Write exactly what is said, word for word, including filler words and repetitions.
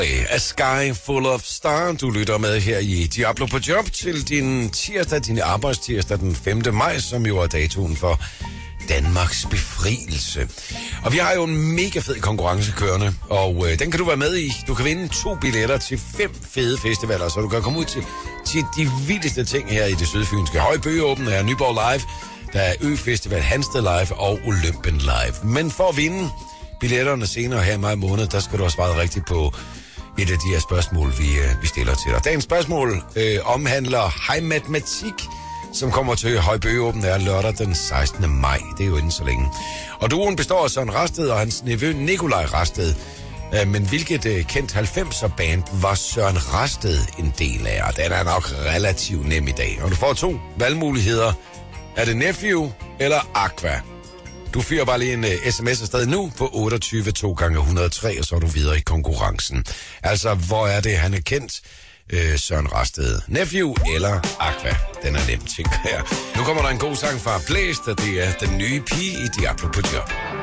A Sky Full of Stars. Du lytter med her i Diablo på Job til din tirsdag, din arbejdstirsdag den femte maj, som jo er datoen for Danmarks befrielse. Og vi har jo en mega fed konkurrence kørende, og øh, den kan du være med i. Du kan vinde to billetter til fem fede festivaler, så du kan komme ud til, til de vildeste ting her i det sydfynske. Højbøgeåben er Nyborg Live, der er Ø-festival, Hansted Live og Olympen Live. Men for at vinde billetterne senere her i maj måned, der skal du have svaret rigtigt på et af de her spørgsmål, vi, vi stiller til dig. Dagens spørgsmål øh, omhandler Hej Matematik, som kommer til Højbøgeåben er lørdag den sekstende maj. Det er jo inden så længe. Og duoen består af Søren Rasted og hans nevø Nikolaj Rasted. Øh, men hvilket øh, kendt halvfemser band var Søren Rasted en del af? Og den er nok relativt nem i dag. Og du får to valgmuligheder. Er det Nephew eller Aqua? Du fyrer bare lige en uh, sms afsted nu på otteogtyve to gange et hundrede og tre, og så er du videre i konkurrencen. Altså, hvor er det, han er kendt? Uh, Søren Rasted. Nephew eller Aqua? Den er nem, tænker jeg. Nu kommer der en god sang fra Blæst, og det er den nye pige i Diablo på Job.